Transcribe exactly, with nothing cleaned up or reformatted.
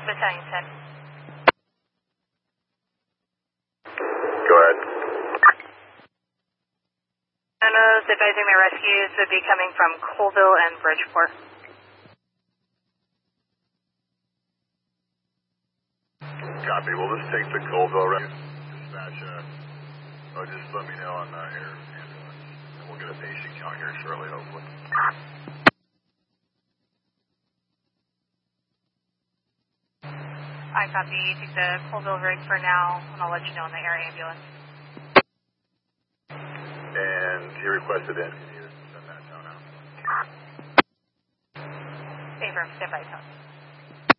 Miss Huntington. Go ahead. Memos advising the rescues would be coming from Colville and Bridgeport. Copy. We'll just take the Colville rescue. Dispatch, uh, oh, just let me know on the air ambulance. And we'll get a patient count here shortly, hopefully. I copy. Take the Colville rig for now, and I'll let you know on the air ambulance. And he requested in. Can you send that down now? Favor, stand by, tone.